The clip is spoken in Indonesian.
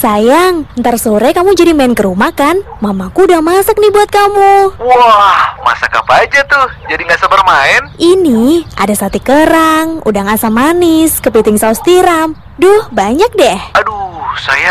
Sayang, ntar sore kamu jadi main ke rumah kan? Mamaku udah masak nih buat kamu. Wah, masak apa aja tuh? Jadi gak sabar main. Ini ada sate kerang, udang asam manis, kepiting saus tiram. Duh, banyak deh. Aduh, saya